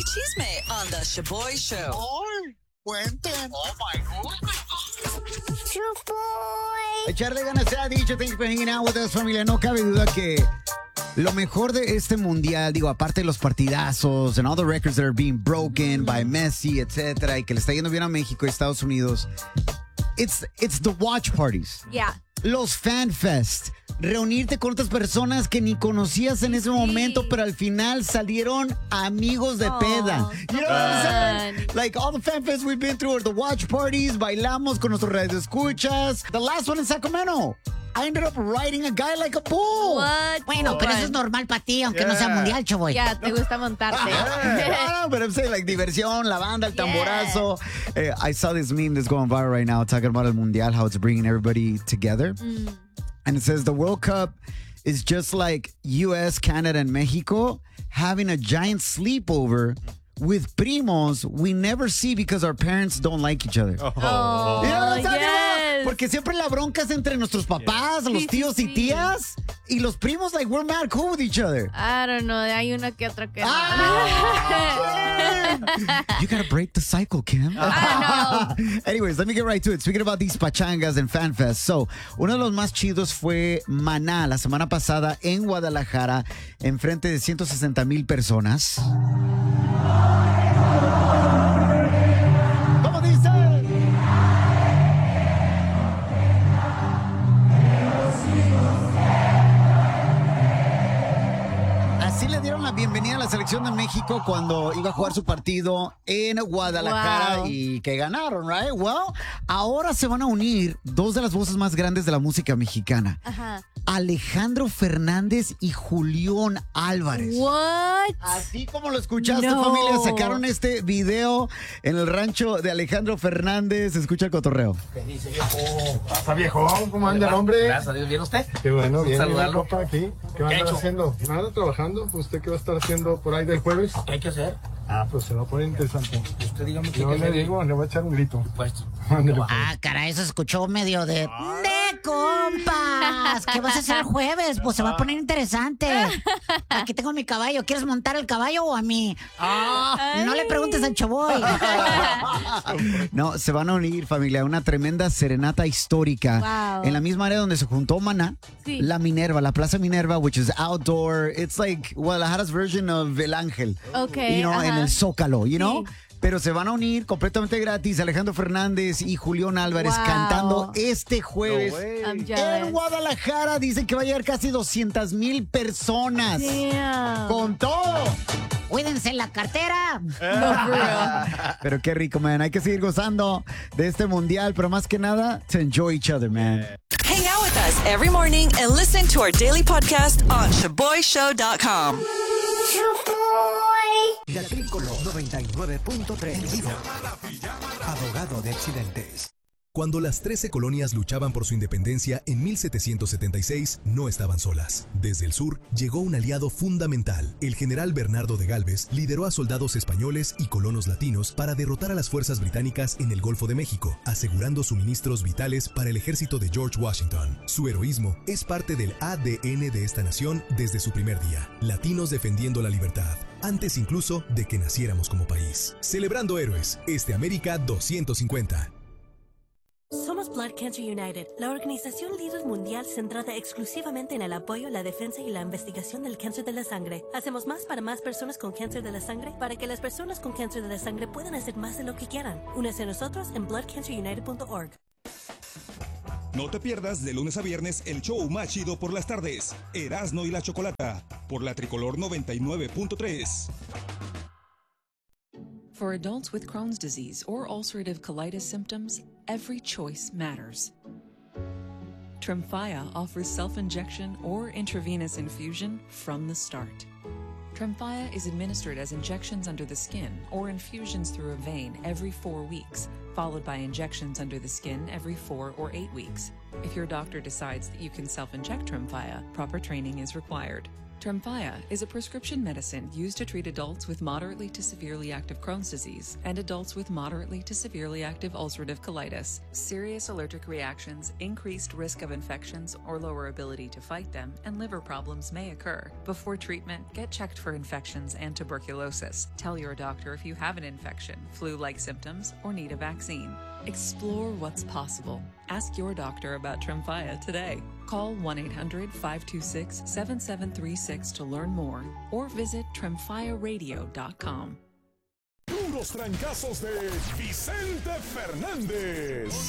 Chisme on the Shaboy Show. ¡Ay! Cuenten. Oh my God. Echarle ganas se ha dicho. Thanks for hanging out with us, familia. No cabe duda que lo mejor de este mundial, digo, aparte de los partidazos and all the records that are being broken by Messi, etcétera, y que le está yendo bien a México y Estados Unidos, it's the watch parties. Yeah. Los fan fest. Reunirte con otras personas que ni conocías en ese momento, pero al final salieron amigos de peda. You know what I'm saying? Like all the fan fests we've been through are the watch parties, bailamos con nuestros radioescuchas. The last one in Sacramento, I ended up riding a guy like a bull. What? Bueno, pero eso es normal para ti, aunque no sea mundial, chavoy. Ya, te gusta montarte. No, but I'm saying like diversión, la banda, el tamborazo. I saw this meme that's going viral right now talking about el mundial, how it's bringing everybody together. And it says the World Cup is just like U.S., Canada, and Mexico having a giant sleepover with primos we never see because our parents don't like each other. Oh, You know what I'm talking about? yes. Porque siempre la bronca es entre nuestros papás, los tíos y tías. Y los primos, like, we're mad cool with each other. I don't know, hay una que otra que no. You gotta break the cycle, Kim. I know. Anyways, let me get right to it. Speaking about these pachangas and fan fests. So, uno de los más chidos fue Maná la semana pasada en Guadalajara, en frente de 160,000 personas. ¿Cómo dice? Así le dieron la bienvenida a la selección de México cuando iba a jugar su partido en Guadalajara Wow. y que ganaron, right? Well, ahora se van a unir dos de las voces más grandes de la música mexicana. Ajá. Alejandro Fernández y Julián Álvarez. What? Así como lo escuchaste, No. familia, sacaron este video en el rancho de Alejandro Fernández. Escucha el cotorreo. ¿Qué dice, viejo? Pasa, viejo. ¿Cómo anda el hombre? Gracias a Dios, ¿bien usted? Qué bueno, bien. Saludarlo. Copa aquí. ¿Qué va a ¿Qué ha estar hecho? haciendo? Nada, trabajando. ¿Usted qué va a estar haciendo por ahí del jueves? ¿Qué hay que hacer? Ah, pues se va a poner interesante. Usted dígame qué Yo hay que le hacer. digo, le voy a echar un grito. Pues, Ándale, pues. Ah, caray, eso escuchó medio de compas. ¿Qué vas a hacer el jueves? Pues se va a poner interesante. Aquí tengo mi caballo. ¿Quieres montar el caballo o a mí? No le preguntes al Chaboy. No, se van a unir, familia, una tremenda serenata histórica Wow. en la misma área donde se juntó Maná, Sí. la Minerva, la Plaza Minerva, which is outdoor. It's like Guadalajara's version of El Ángel. Okay, You know, ajá. en el Zócalo, you know? Sí. Pero se van a unir completamente gratis Alejandro Fernández y Julián Álvarez Wow. cantando este jueves I'm en jealous. Guadalajara. Dicen que va a llegar casi 200,000 personas. Damn. Con todo. Cuídense la cartera. No, for real. Pero qué rico, man. Hay que seguir gozando de este mundial, pero más que nada, to enjoy each other, man. Hang out with us every morning and listen to our daily podcast on ShaboyShow.com. La Tricolor 99.3 vivo. Abogado de accidentes. Cuando las 13 colonias luchaban por su independencia en 1776, no estaban solas. Desde el sur llegó un aliado fundamental. El general Bernardo de Gálvez lideró a soldados españoles y colonos latinos para derrotar a las fuerzas británicas en el Golfo de México, asegurando suministros vitales para el ejército de George Washington. Su heroísmo es parte del ADN de esta nación desde su primer día. Latinos defendiendo la libertad, antes incluso de que naciéramos como país. Celebrando héroes, América 250. Somos Blood Cancer United, la organización líder mundial centrada exclusivamente en el apoyo, la defensa y la investigación del cáncer de la sangre. Hacemos más para más personas con cáncer de la sangre para que las personas con cáncer de la sangre puedan hacer más de lo que quieran. Únase a nosotros en bloodcancerunited.org. No te pierdas de lunes a viernes el show más chido por las tardes, Erasno y la Chocolata, por la Tricolor 99.3. For adults with Crohn's disease or ulcerative colitis symptoms, every choice matters. Tremfya offers self-injection or intravenous infusion from the start. Tremfya is administered as injections under the skin or infusions through a vein every 4 weeks, followed by injections under the skin every 4 or 8 weeks. If your doctor decides that you can self-inject Tremfya, proper training is required. Tremfya is a prescription medicine used to treat adults with moderately to severely active Crohn's disease and adults with moderately to severely active ulcerative colitis. Serious allergic reactions, increased risk of infections or lower ability to fight them, and liver problems may occur. Before treatment, get checked for infections and tuberculosis. Tell your doctor if you have an infection, flu-like symptoms, or need a vaccine. Explore what's possible. Ask your doctor about Tremfya today. Call 1-800-526-7736 to learn more or visit tremfyaradio.com. Puros trancazos de Vicente Fernández.